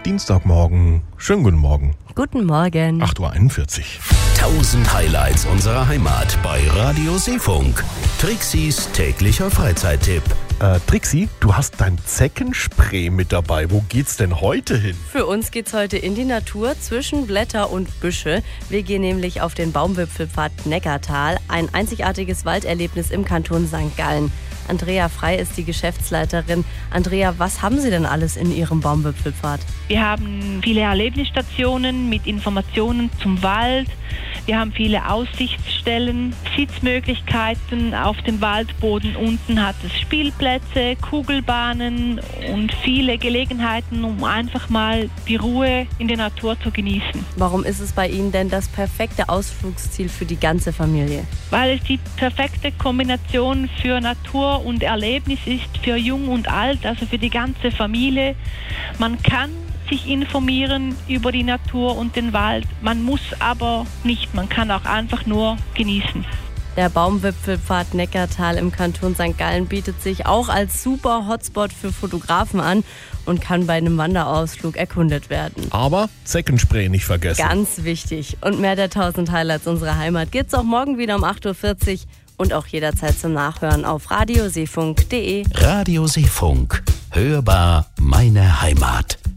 Dienstagmorgen. Schönen guten Morgen. Guten Morgen. 8.41 Uhr. 1000 Highlights unserer Heimat bei Radio Seefunk. Trixis täglicher Freizeittipp. Trixi, du hast dein Zeckenspray mit dabei. Wo geht's denn heute hin? Für uns geht's heute in die Natur zwischen Blätter und Büsche. Wir gehen nämlich auf den Baumwipfelpfad Neckartal, ein einzigartiges Walderlebnis im Kanton St. Gallen. Andrea Frei ist die Geschäftsleiterin. Andrea, was haben Sie denn alles in Ihrem Baumwipfelpfad? Wir haben viele Erlebnisstationen mit Informationen zum Wald. Wir haben viele Aussichtsstellen, Sitzmöglichkeiten auf dem Waldboden. Unten hat es Spielplätze, Kugelbahnen und viele Gelegenheiten, um einfach mal die Ruhe in der Natur zu genießen. Warum ist es bei Ihnen denn das perfekte Ausflugsziel für die ganze Familie? Weil es die perfekte Kombination für Natur und Erlebnis ist, für Jung und Alt, also für die ganze Familie. Man kann sich informieren über die Natur und den Wald. Man muss aber nicht, man kann auch einfach nur genießen. Der Baumwipfelpfad Neckartal im Kanton St. Gallen bietet sich auch als super Hotspot für Fotografen an und kann bei einem Wanderausflug erkundet werden. Aber Zeckenspray nicht vergessen. Ganz wichtig. Und mehr der 1000 Highlights unserer Heimat gibt's auch morgen wieder um 8.40 Uhr und auch jederzeit zum Nachhören auf radioseefunk.de. Radio Seefunk. Hörbar meine Heimat.